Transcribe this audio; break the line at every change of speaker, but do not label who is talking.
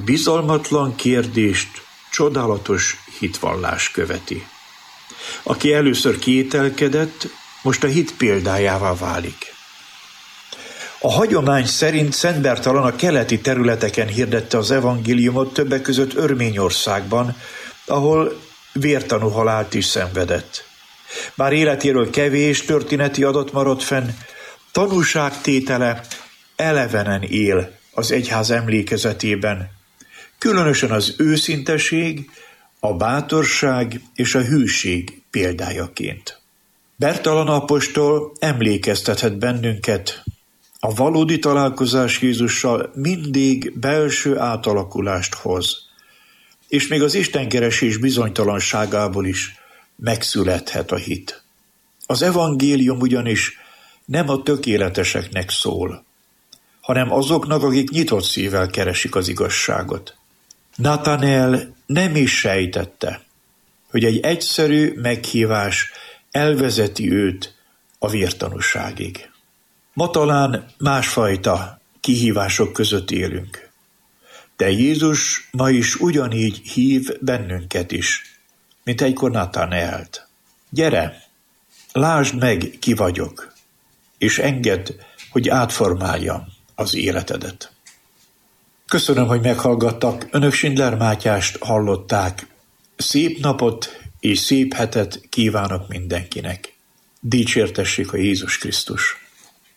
bizalmatlan kérdést csodálatos hitvallás követi. Aki először kételkedett, most a hit példájává válik. A hagyomány szerint Szent Bertalan a keleti területeken hirdette az evangéliumot, többek között Örményországban, ahol vértanú halált is szenvedett. Bár életéről kevés történeti adat maradt fenn, tanúságtétele elevenen él az egyház emlékezetében, különösen az őszinteség, a bátorság és a hűség példájaként. Bertalan apostol emlékeztethet bennünket, a valódi találkozás Jézussal mindig belső átalakulást hoz, és még az istenkeresés bizonytalanságából is megszülethet a hit. Az evangélium ugyanis nem a tökéleteseknek szól, hanem azoknak, akik nyitott szívvel keresik az igazságot. Natanael nem is sejtette, hogy egy egyszerű meghívás elvezeti őt a vértanúságig. Ma talán másfajta kihívások között élünk, de Jézus ma is ugyanígy hív bennünket is, mint egykor Natanaelt. Gyere, lásd meg, ki vagyok, és engedd, hogy átformáljam az életedet. Köszönöm, hogy meghallgattak. Önök Schindler Mátyást hallották. Szép napot és szép hetet kívánok mindenkinek. Dicsértessék a Jézus Krisztus!